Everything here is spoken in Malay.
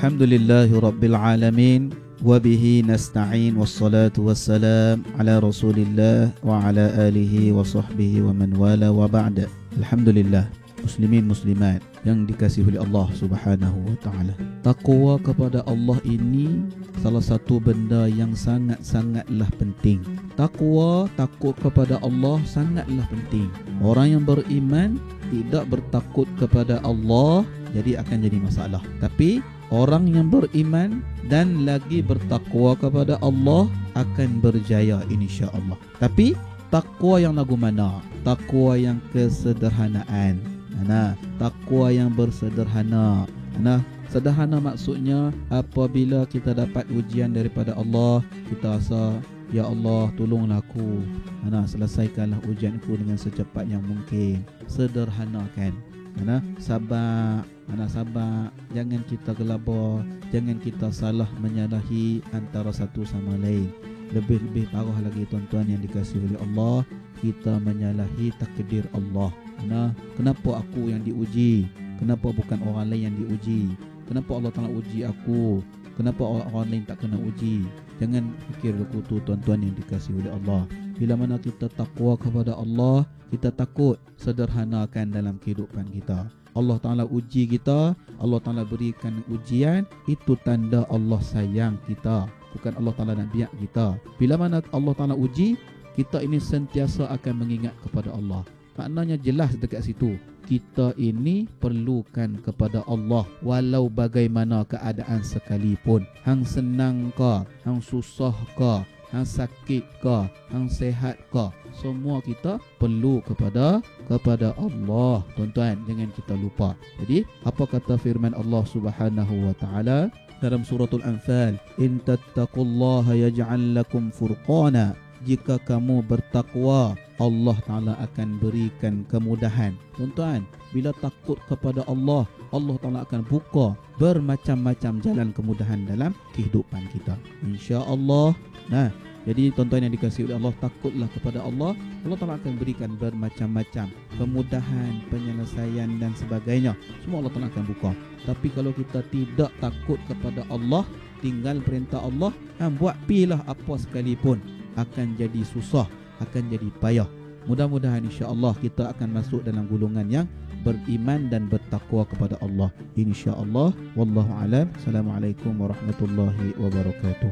Alhamdulillahi Rabbil Alamin Wabihi nasta'in Wassalatu wassalam Ala Rasulillah Wa ala alihi wa sahbihi wa man wala wa ba'da. Alhamdulillah, muslimin muslimat yang dikasihi oleh Allah Subhanahu wa taala. Takwa kepada Allah ini salah satu benda yang sangat-sangatlah penting. Takwa, takut kepada Allah sangatlah penting. Orang yang beriman tidak bertakut kepada Allah jadi akan jadi masalah. Tapi orang yang beriman dan lagi bertakwa kepada Allah akan berjaya insya-Allah. Tapi takwa yang lagu mana? Takwa yang kesederhanaan. Takwa yang bersederhana. Sederhana maksudnya apabila kita dapat ujian daripada Allah, kita rasa, ya Allah, tolonglah aku. Selesaikanlah ujianku dengan secepat yang mungkin. Sederhanakan. Sabar. Sabar. Jangan kita gelabah. Jangan kita salah menyalahi antara satu sama lain. Lebih-lebih parah lagi tuan-tuan yang dikasihi oleh Allah, kita menyalahi takdir Allah. Kenapa aku yang diuji? Kenapa bukan orang lain yang diuji? Kenapa Allah Ta'ala uji aku? Kenapa orang lain tak kena uji? Jangan fikir dulu tu tuan-tuan yang dikasihi oleh Allah. Bila mana kita takwa kepada Allah, kita takut sederhanakan dalam kehidupan kita. Allah Ta'ala uji kita, Allah Ta'ala berikan ujian, itu tanda Allah sayang kita. Bukan Allah Ta'ala nak biak kita. Bila mana Allah Ta'ala uji, kita ini sentiasa akan mengingat kepada Allah. Maknanya jelas dekat situ, kita ini perlukan kepada Allah walau bagaimana keadaan sekalipun. Hang senang ke, hang susah ke, hang sakit ke, hang sehat ke, semua kita perlu kepada Allah. Tuan-tuan, jangan kita lupa. Jadi, apa kata firman Allah Subhanahu wa taala dalam suratul Anfal? In tattaqullaha yaj'al lakum furqana. Jika kamu bertakwa, Allah Ta'ala akan berikan kemudahan. Tuan-tuan, bila takut kepada Allah, Allah Ta'ala akan buka bermacam-macam jalan kemudahan dalam kehidupan kita, insya-Allah. Jadi tuan-tuan yang dikasihi oleh Allah, takutlah kepada Allah. Allah Ta'ala akan berikan bermacam-macam kemudahan, penyelesaian dan sebagainya. Semua Allah Ta'ala akan buka. Tapi kalau kita tidak takut kepada Allah, tinggal perintah Allah, buat pilah apa sekalipun, akan jadi susah, akan jadi payah. Mudah-mudahan insya-Allah kita akan masuk dalam golongan yang beriman dan bertakwa kepada Allah, insya-Allah. Wallahu a'lam. Assalamualaikum warahmatullahi wabarakatuh.